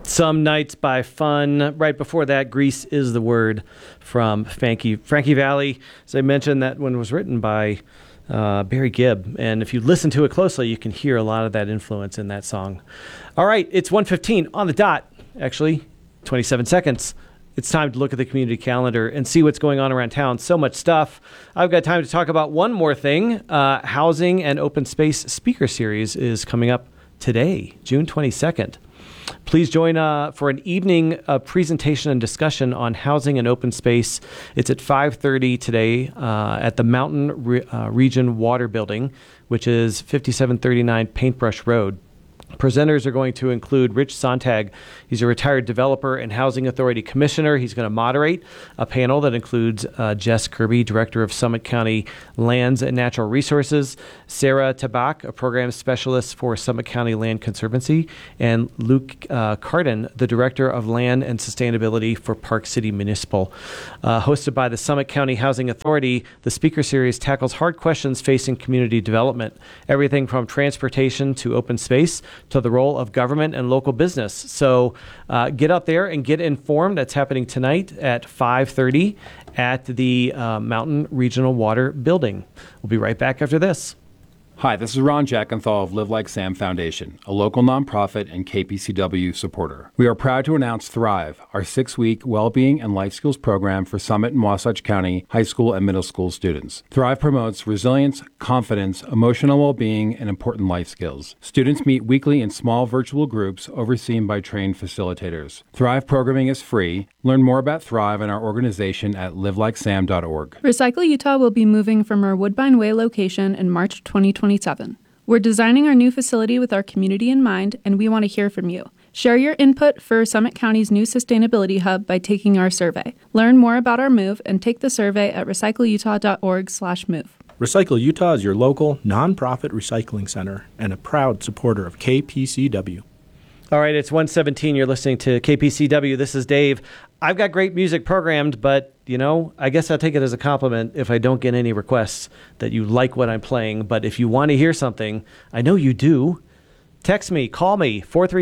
Some Nights by Fun. Right before that, Grease is the Word from Frankie Valli. As I mentioned, that one was written by Barry Gibb. And if you listen to it closely, you can hear a lot of that influence in that song. All right, it's 1:15 on the dot. Actually, 27 seconds. It's time to look at the community calendar and see what's going on around town. So much stuff. I've got time to talk about one more thing. Housing and Open Space Speaker Series is coming up today, June 22nd. Please join for an evening presentation and discussion on housing and open space. It's at 5:30 today at the Mountain Region Water Building, which is 5739 Paintbrush Road. Presenters are going to include Rich Sontag. He's a retired developer and housing authority commissioner. He's going to moderate a panel that includes Jess Kirby, director of Summit County Lands and Natural Resources, Sarah Tabak, a program specialist for Summit County Land Conservancy, and Luke Carden, the director of Land and Sustainability for Park City Municipal. Hosted by the Summit County Housing Authority, the speaker series tackles hard questions facing community development, everything from transportation to open space to the role of government and local business. So get out there and get informed. That's happening tonight at 5:30 at the Mountain Regional Water Building. We'll be right back after this. Hi, this is Ron Jackenthal of Live Like Sam Foundation, a local nonprofit and KPCW supporter. We are proud to announce Thrive, our 6-week well-being and life skills program for Summit and Wasatch County high school and middle school students. Thrive promotes resilience, confidence, emotional well-being, and important life skills. Students meet weekly in small virtual groups overseen by trained facilitators. Thrive programming is free. Learn more about Thrive and our organization at livelikesam.org. Recycle Utah will be moving from our Woodbine Way location in March 2027. We're designing our new facility with our community in mind, and we want to hear from you. Share your input for Summit County's new sustainability hub by taking our survey. Learn more about our move and take the survey at recycleutah.org/move. Recycle Utah is your local, nonprofit recycling center and a proud supporter of KPCW. All right, it's 1:17. You're listening to KPCW. This is Dave. I've got great music programmed, but, I guess I'll take it as a compliment if I don't get any requests that you like what I'm playing. But if you want to hear something, I know you do, text me, call me,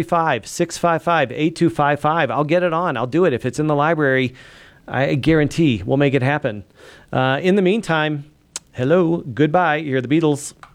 435-655-8255. I'll get it on. I'll do it. If it's in the library, I guarantee we'll make it happen. In the meantime, hello, goodbye. You're the Beatles.